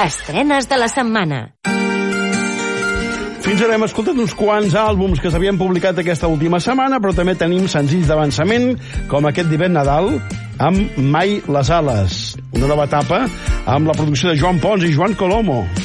Estrenes de la setmana. Fins ara hem escoltat uns quants àlbums que s'havien publicat aquesta última setmana, però també tenim senzills d'avançament, com aquest d'hivern Nadal, amb Mai les ales. Una nova etapa amb la producció de Joan Pons i Joan Colomo.